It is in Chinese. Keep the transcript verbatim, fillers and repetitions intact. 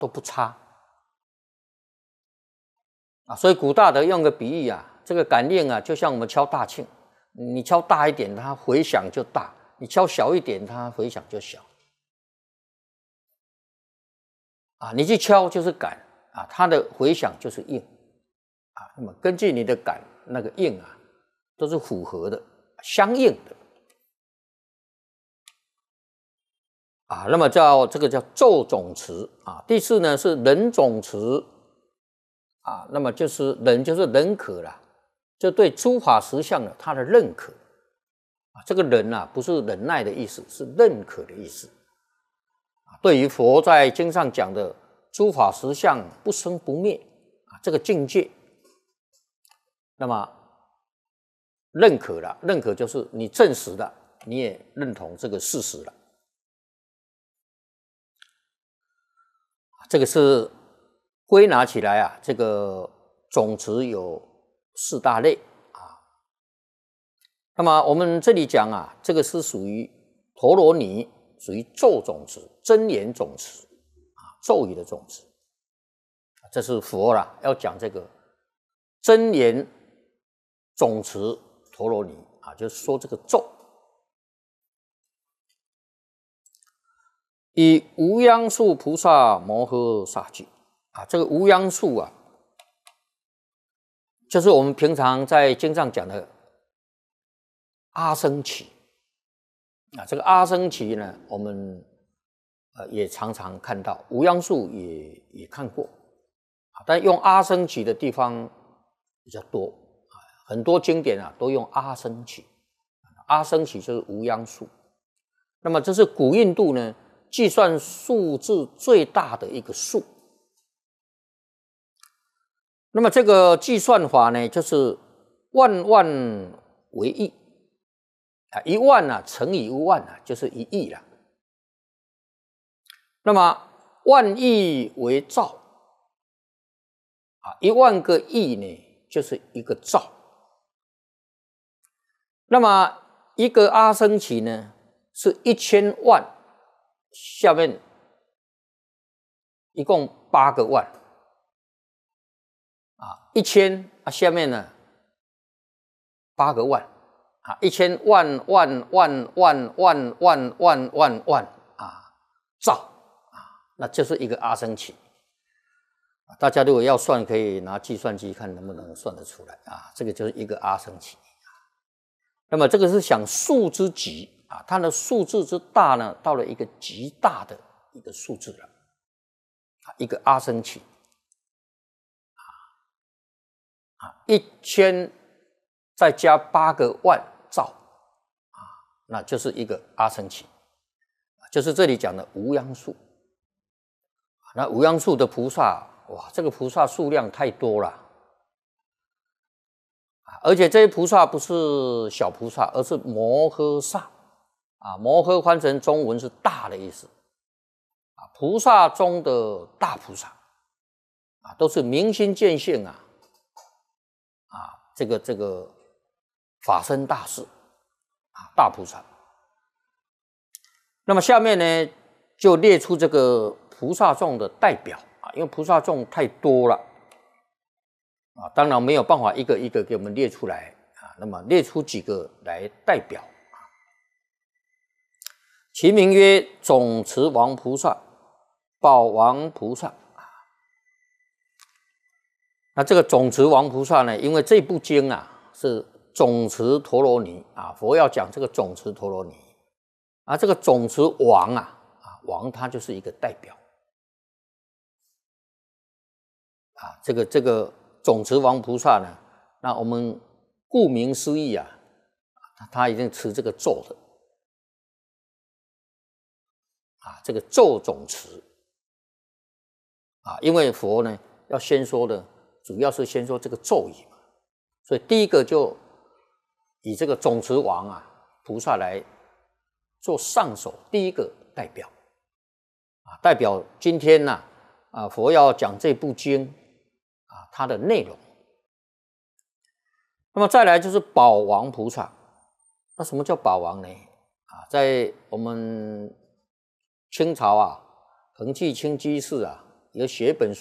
都不差啊。所以古大德用个比喻啊，这个感应啊，就像我们敲大磬，你敲大一点，它回响就大；你敲小一点，它回响就小。啊，你去敲就是感啊，它的回响就是应啊。那么根据你的感，那个应啊，都是符合的、相应的啊。那么叫这个叫咒总持啊。第四呢是人总持啊，那么就是人就是认可啦，就对诸法实相的他的认可啊。这个人啊，不是忍耐的意思，是认可的意思。对于佛在经上讲的诸法实相不生不灭啊，这个境界，那么认可了，认可就是你证实了，你也认同这个事实了。这个是归纳起来啊，这个总持有四大类啊。那么我们这里讲啊，这个是属于陀罗尼。属于咒总持、真言总持啊，咒语的总持，这是佛啦，要讲这个真言总持陀罗尼啊，就是说这个咒。以无央数菩萨摩诃萨句啊，这个无央数啊，就是我们平常在经上讲的阿僧祇。啊，这个阿僧祇呢，我们呃也常常看到，无央数也也看过啊，但用阿僧祇的地方比较多啊，很多经典啊都用阿僧祇，阿僧祇就是无央数。那么这是古印度呢计算数字最大的一个数。那么这个计算法呢，就是万万为亿。啊，一万啊乘以一万啊，就是一亿了。那么万亿为兆啊，一万个亿呢就是一个兆。那么一个阿僧祇呢是一千万，下面一共八个万啊，一千啊下面呢八个万。啊，一千万万万万万万万万万啊兆啊，那就是一个阿僧祇。大家如果要算，可以拿计算机看能不能算得出来啊。这个就是一个阿僧祇。那么这个是想数之极啊，它的数字之大呢，到了一个极大的一个数字了啊，一个阿僧祇啊啊，一千再加八个万兆啊，那就是一个阿僧祇，就是这里讲的无央数。那无央数的菩萨，哇，这个菩萨数量太多了，而且这些菩萨不是小菩萨，而是摩诃萨啊。摩诃翻成中文是大的意思啊，菩萨中的大菩萨啊，都是明心见性啊啊，这个这个。法身大士啊，大菩萨。那么下面呢，就列出这个菩萨众的代表啊，因为菩萨众太多了啊，当然没有办法一个一个给我们列出来啊。那么列出几个来代表啊，其名曰总持王菩萨、宝王菩萨啊。那这个总持王菩萨呢，因为这部经啊是总持陀罗尼啊，佛要讲这个总持陀罗尼啊，这个总持王啊啊王他就是一个代表啊，这个这个总持王菩萨呢，那我们顾名思义啊，他他一定持这个咒的啊，这个咒总持啊，因为佛呢要先说的，主要是先说这个咒语嘛，所以第一个就以这个总持王啊菩萨来做上首第一个代表啊，代表今天呢 啊, 啊佛要讲这部经啊它的内容。那么再来就是宝王菩萨，那什么叫宝王呢？啊，在我们清朝啊，恒济清居士啊有写一本